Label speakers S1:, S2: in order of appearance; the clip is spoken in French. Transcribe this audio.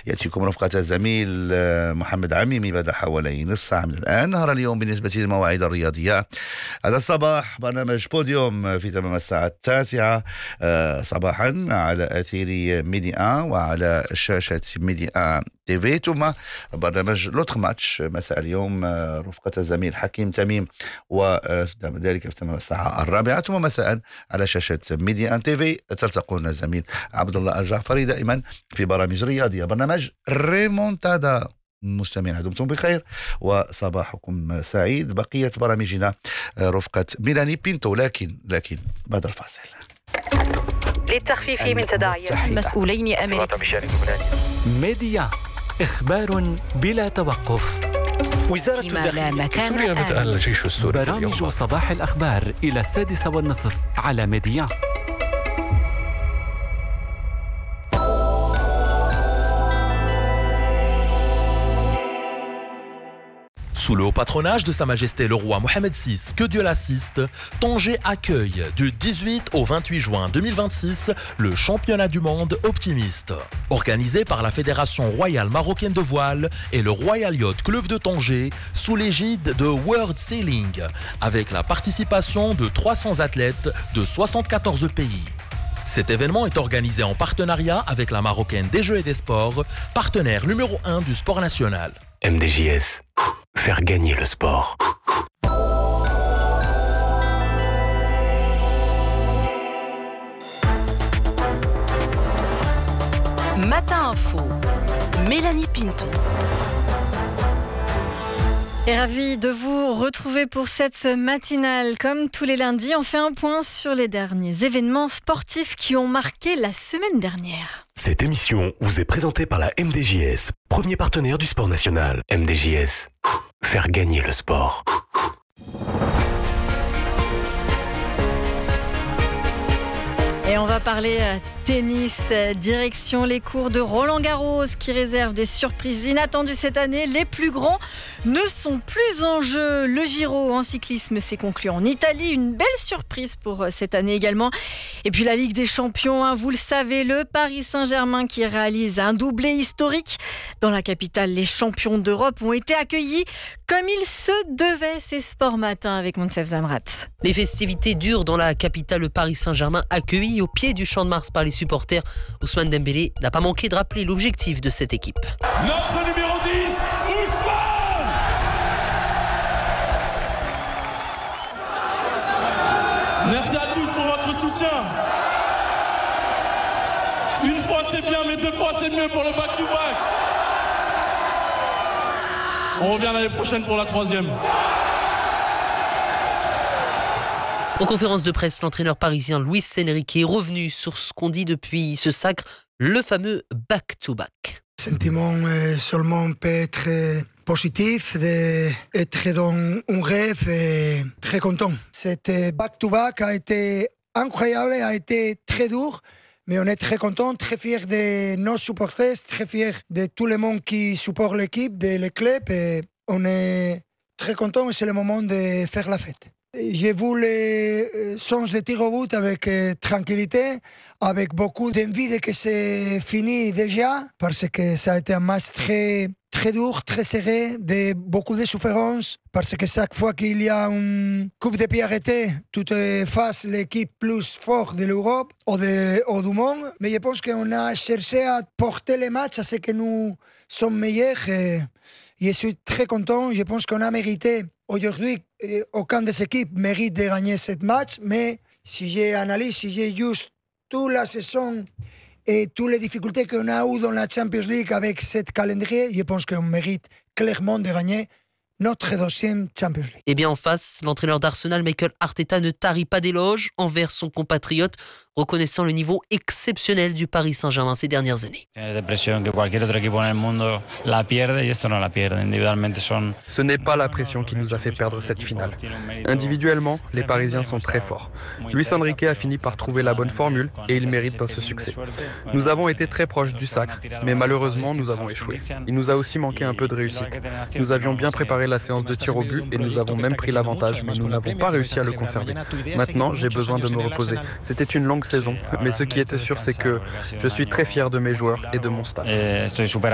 S1: يأتيكم رفقة الزميل محمد عميمي بعد حوالي نصف ساعة من الآن. نهار اليوم بالنسبة للمواعيد الرياضية هذا الصباح برنامج بوديوم في تمام الساعة 9 صباحا على أثير ميديا وعلى شاشة ميديا تيفي، ثم برنامج لوتر ماتش مساء اليوم رفقة الزميل حكيم تميم وذلك في تمام الساعة 4، ثم مساء على شاشة ميديا تيفي تلتقون الزميل عبد الله الجعفري دائما في برامج رياضية. برنامج ريمونتادا. مستمعين دمتم بخير وصباحكم سعيد. بقية برامجنا رفقة ميلاني بينتو، لكن بعد الفاصل.
S2: للتخفيف من تداعيات
S3: مسؤولين أمريكيين.
S4: ميديا، إخبار بلا توقف.
S3: وزارة الداخلية
S4: في سوريا بتأهل الجيش السوري. برامج صباح الأخبار إلى 6:30 على ميديا.
S5: Sous le haut patronage de Sa Majesté le roi Mohamed VI, que Dieu l'assiste, Tanger accueille du 18 au 28 juin 2026 le championnat du monde optimiste. Organisé par la Fédération royale marocaine de voile et le Royal Yacht Club de Tanger sous l'égide de World Sailing, avec la participation de 300 athlètes de 74 pays. Cet événement est organisé en partenariat avec la Marocaine des Jeux et des Sports, partenaire numéro 1 du sport national.
S6: MDJS, faire gagner le sport.
S3: Matin Info, Mélanie Pinto.
S7: Et ravi de vous retrouver pour cette matinale. Comme tous les lundis, on fait un point sur les derniers événements sportifs qui ont marqué la semaine dernière.
S6: Cette émission vous est présentée par la MDJS, premier partenaire du sport national. MDJS, faire gagner le sport.
S7: Et on va parler tennis, direction les cours de Roland-Garros qui réservent des surprises inattendues cette année. Les plus grands ne sont plus en jeu. Le Giro en cyclisme s'est conclu en Italie. Une belle surprise pour cette année également. Et puis la Ligue des Champions, vous le savez, le Paris Saint-Germain qui réalise un doublé historique. Dans la capitale, les champions d'Europe ont été accueillis comme il se devait. C'est Sport Matin avec Monsef Zamrat.
S8: Les festivités durent dans la capitale. Le Paris Saint-Germain accueilli au pied du Champ de Mars par les supporters. Ousmane Dembélé n'a pas manqué de rappeler l'objectif de cette équipe.
S9: Notre numéro 10, Ousmane! Merci à tous pour votre soutien. Une fois c'est bien, mais deux fois c'est mieux pour le back-to-back. On revient l'année prochaine pour la 3e.
S8: En conférence de presse, l'entraîneur parisien Luis Enrique est revenu sur ce qu'on dit depuis ce sacre, le fameux back-to-back.
S10: Sentiment seulement peut être positif, d'être dans un rêve et très content. Cet back-to-back a été incroyable, a été très dur, mais on est très content, très fiers de nos supporters, très fiers de tout le monde qui supporte l'équipe, de club, et on est très content et c'est le moment de faire la fête. J'ai vu les songes de tir au but avec tranquillité, avec beaucoup d'envie de que c'est fini déjà, parce que ça a été un match très, très dur, très serré, de beaucoup de souffrance, parce que chaque fois qu'il y a une coupe de pied arrêtée, tout est face l'équipe plus forte de l'Europe ou du monde. Mais je pense qu'on a cherché à porter les matchs à ce que nous sommes meilleurs. Et je suis très content, je pense qu'on a mérité. Aujourd'hui, aucun des équipes mérite de gagner ce match, mais si j'analyse, si j'ai juste toute la saison et toutes les difficultés qu'on a eues dans la Champions League avec ce calendrier, je pense qu'on mérite clairement de gagner notre 2e Champions League.
S8: Et bien en face, l'entraîneur d'Arsenal, Mikel Arteta, ne tarit pas d'éloges envers son compatriote, reconnaissant le niveau exceptionnel du Paris Saint-Germain ces dernières années.
S11: Ce n'est pas la pression qui nous a fait perdre cette finale. Individuellement, les Parisiens sont très forts. Luis Enrique a fini par trouver la bonne formule et il mérite ce succès. Nous avons été très proches du sacre, mais malheureusement, nous avons échoué. Il nous a aussi manqué un peu de réussite. Nous avions bien préparé la séance de tir au but et nous avons même pris l'avantage, mais nous n'avons pas réussi à le conserver. Maintenant, j'ai besoin de me reposer. C'était une longue saison, mais ce qui était sûr, c'est que je suis très fier de mes joueurs et de mon staff.